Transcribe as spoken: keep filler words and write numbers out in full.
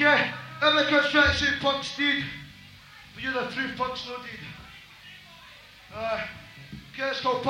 Okay, everyone trying to say punks, dude. But you're the true punks, no, dude. Uh, okay, let's go.